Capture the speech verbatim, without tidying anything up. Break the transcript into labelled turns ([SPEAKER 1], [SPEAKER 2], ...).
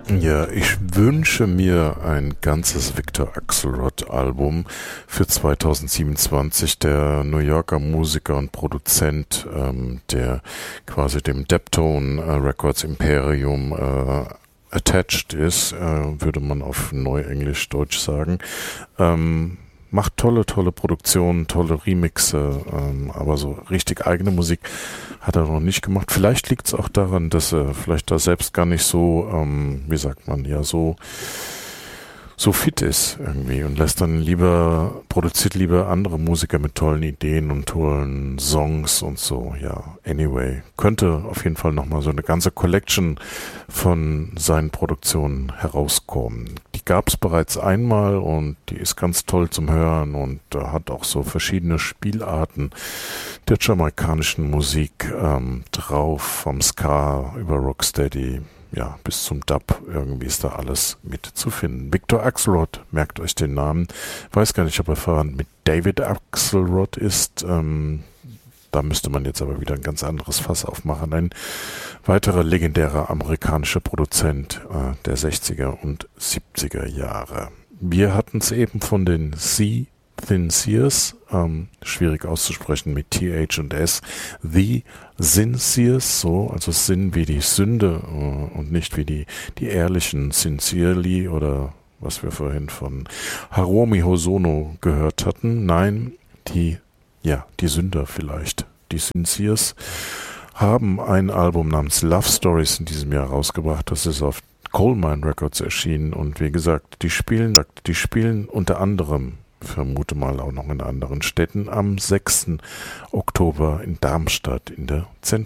[SPEAKER 1] Ja, ich wünsche mir ein ganzes Victor Axelrod Album für zweitausendsiebenundzwanzig. Der New Yorker Musiker und Produzent, ähm, der quasi dem Deptone äh, Records Imperium äh, attached ist, äh, würde man auf Neuenglisch-Deutsch sagen. Ähm, macht tolle, tolle Produktionen, tolle Remixe, ähm, aber so richtig eigene Musik hat er noch nicht gemacht. Vielleicht liegt es auch daran, dass er vielleicht da selbst gar nicht so, ähm, wie sagt man, ja, so so fit ist irgendwie und lässt dann lieber, produziert lieber andere Musiker mit tollen Ideen und tollen Songs und so, ja, anyway. Könnte auf jeden Fall nochmal so eine ganze Collection von seinen Produktionen herauskommen. Die gab es bereits einmal und die ist ganz toll zum Hören und äh, hat auch so verschiedene Spielarten der jamaikanischen Musik ähm, drauf, vom Ska über Rocksteady, ja, bis zum Dub, irgendwie ist da alles mit zu finden. Victor Axelrod, merkt euch den Namen. Weiß gar nicht, ob er verwandt mit David Axelrod ist. Ähm, da müsste man jetzt aber wieder ein ganz anderes Fass aufmachen. Ein weiterer legendärer amerikanischer Produzent äh, der sechziger und siebziger Jahre. Wir hatten es eben von den C Thin Sears, ähm, schwierig auszusprechen mit T H und S, The Sinceres, so, also Sinn wie die Sünde äh, und nicht wie die, die ehrlichen Sincerely oder was wir vorhin von Hiromi Hosono gehört hatten. Nein, die, ja, die Sünder vielleicht. Die Sinceres haben ein Album namens Love Stories in diesem Jahr rausgebracht. Das ist auf Coalmine Records erschienen und wie gesagt, die spielen, die spielen unter anderem, vermute mal auch noch in anderen Städten, am sechsten Oktober in Darmstadt in der Zentrale.